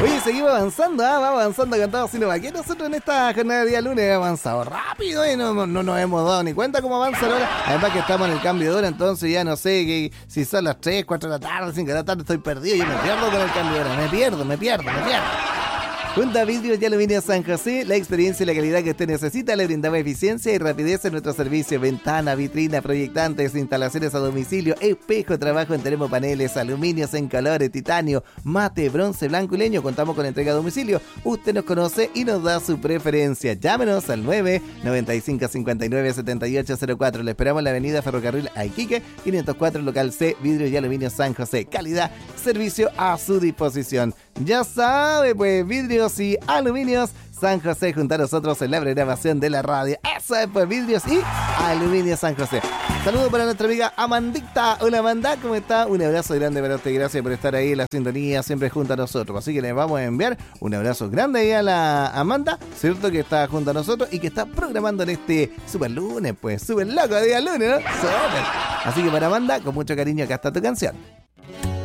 Oye, seguimos avanzando, vamos avanzando con todo Sino que nosotros en esta jornada de día lunes hemos avanzado rápido y no nos hemos dado ni cuenta cómo avanza la hora. Además que estamos en el cambio de hora, entonces ya no sé si son las 3, 4 de la tarde, 5 de la tarde, estoy perdido, yo me pierdo con el cambio de hora, me pierdo. Junto a Vidrios y Aluminio San José, la experiencia y la calidad que usted necesita, le brindamos eficiencia y rapidez en nuestro servicio. Ventana, vitrina, proyectantes, instalaciones a domicilio, espejo, trabajo en termopaneles, aluminios en colores, titanio, mate, bronce, blanco y leño. Contamos con entrega a domicilio. Usted nos conoce y nos da su preferencia. Llámenos al 995-59-7804. Le esperamos en la avenida Ferrocarril a Iquique, 504, local C, Vidrios y Aluminio San José. Calidad, servicio a su disposición. Ya sabe, pues, Vidrios y Aluminios San José junto a nosotros en la programación de la radio. Eso es, pues, Vidrios y Aluminios San José. Saludos para nuestra amiga Amandita. Hola, Amanda, ¿cómo está? Un abrazo grande para usted, gracias por estar ahí en la sintonía, siempre junto a nosotros. Así que le vamos a enviar un abrazo grande ahí a la Amanda, cierto, que está junto a nosotros y que está programando en este super lunes, pues, super loco día lunes, ¿no? Super. Así que para Amanda, con mucho cariño, acá está tu canción.